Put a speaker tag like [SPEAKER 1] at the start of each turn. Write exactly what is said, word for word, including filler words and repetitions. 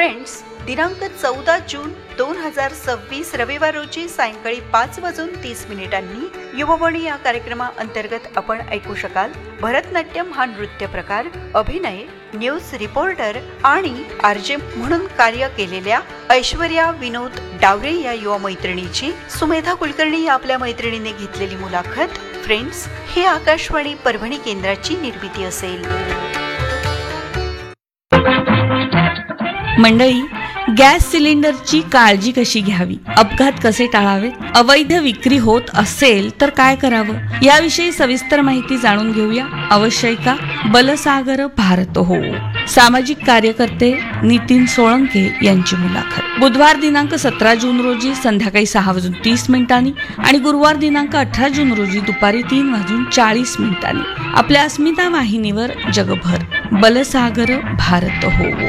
[SPEAKER 1] Friends, दिनांक चौदा जून दोन हजार सव्वीस रविवार रोजी सायंकाळी पाच वाजून तीस मिनिटांनी युववाणी या कार्यक्रमाअंतर्गत आपण ऐकू शकाल भरतनाट्यम हा नृत्य प्रकार, अभिनय, न्यूज रिपोर्टर आणि आरजे म्हणून कार्य केलेल्या ऐश्वर्या विनोद डावरे या युवा मैत्रिणीची सुमेधा कुलकर्णी या आपल्या मैत्रिणीने घेतलेली मुलाखत. फ्रेंड्स, ही आकाशवाणी परभणी केंद्राची निर्मिती असेल.
[SPEAKER 2] मंडळी, गॅस सिलेंडरची काळजी कशी घ्यावी, अपघात कसे टाळावेत, अवैध विक्री होत असेल तर काय करावं, याविषयी सविस्तर माहिती जाणून घेऊया. अवश्यका बलसागर भारत हो, सामाजिक कार्यकर्ते नितीन सोळंके यांची मुलाखत. बुधवार दिनांक सतरा जून रोजी संध्याकाळी सहा वाजून तीस मिनिटांनी आणि गुरुवार दिनांक अठरा जून रोजी दुपारी तीन वाजून चाळीस मिनिटांनी आपल्या अस्मिता वाहिनीवर जगभर बलसागर भारत हो.